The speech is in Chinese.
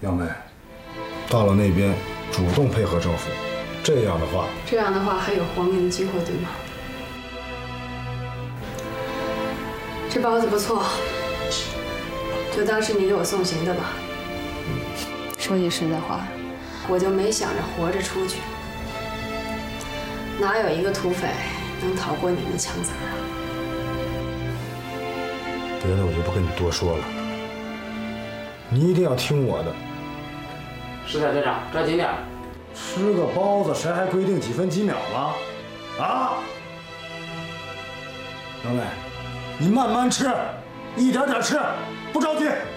杨梅，到了那边主动配合政府，这样的话还有活命的机会，对吗？这包子不错，就当是你给我送行的吧。说句实在话，我就没想着活着出去，哪有一个土匪能逃过你们的枪子啊？ 别的我就不跟你多说了，你一定要听我的。 是的，队长，抓紧点。 吃个包子，谁还规定几分几秒吗？啊！杨梅，你慢慢吃，一点点吃，不着急。